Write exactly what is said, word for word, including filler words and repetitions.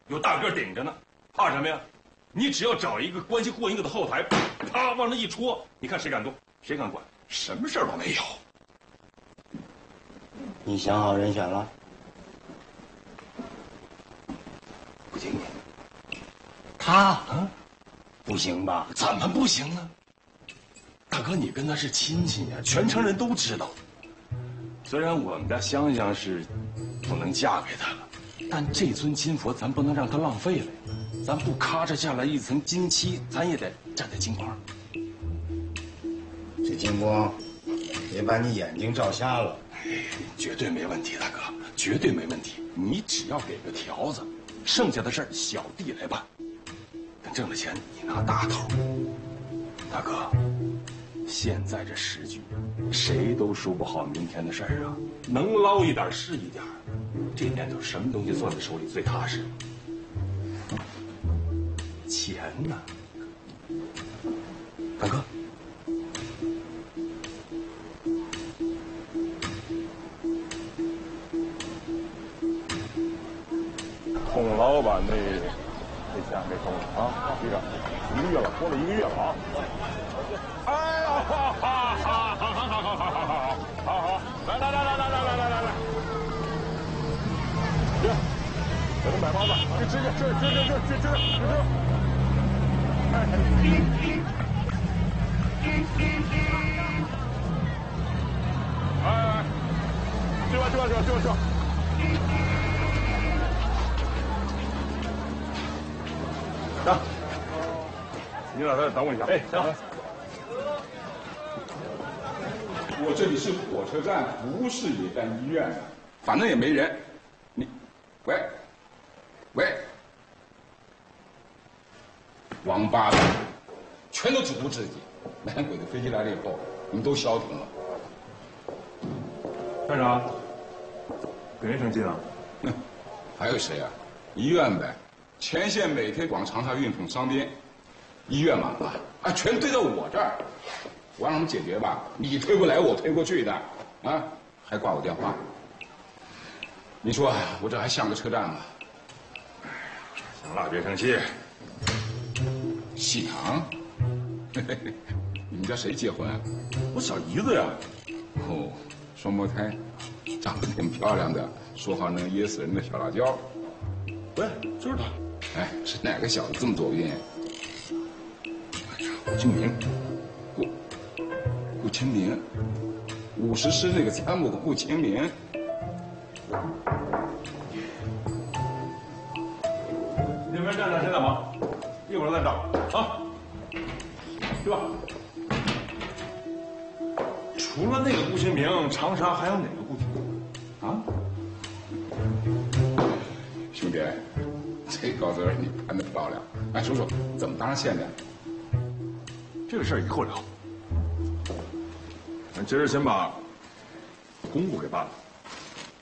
有大个顶着呢，怕什么呀？你只要找一个关系过硬的后台，啪往那一戳，你看谁敢动，谁敢管？什么事儿都没有。 你想好人选了？ 不行， 他啊，不行吧？ 怎么不行呢？大哥，你跟他是亲戚呀，全城人都知道。虽然我们家香香是不能嫁给他了，但这尊金佛咱不能让他浪费了呀。咱不咔嚓下来一层金漆，咱也得沾点金光。 这金光别把你眼睛照瞎了。 哎，绝对没问题，大哥，绝对没问题。你只要给个条子，剩下的事儿小弟来办。等挣了钱，你拿大头。大哥，现在这时局，谁都说不好明天的事儿啊，能捞一点是一点。这年头，什么东西攥在手里最踏实？钱呢，大哥。 孔老板那这钱没收了啊，局长，一个月了，过了一个月了啊。哎呀，哈哈哈！好好好好好好好好好，来来来来来来来来来来，行，给他买房子，你直接直直直直直直直直。哎，哎，去吧去吧去吧去吧去吧。行，你俩再等我一下。哎，行。 我这里是火车站，不是野战医院，反正也没人。你，喂，喂，王八蛋，全都自顾自己。南鬼的飞机来了以后，你们都消停了。 站长，跟谁生气呢？ 哼，还有谁啊？医院呗。前线每天往长沙运送伤兵，医院满了，啊，全堆到我这儿，我让他们解决吧，你推过来我推过去的，啊，还挂我电话。你说我这还像个车站吗？ 行了，别生气。 喜糖，你们家谁结婚啊？ 我小姨子呀。 哦，双胞胎，长得挺漂亮的，说话能噎死人的小辣椒。 喂，就是他。 哎，是哪个小子这么多病？顾清明，顾顾清明，五十师那个参谋顾清明。 你们站长先干嘛？一会儿再找啊。去吧。除了那个顾清明，长沙还有哪个顾清明？啊？ 兄弟。这高子你盘得漂亮，哎，说说怎么当上县的？ 这个事儿以后聊。咱今儿先把公务给办了。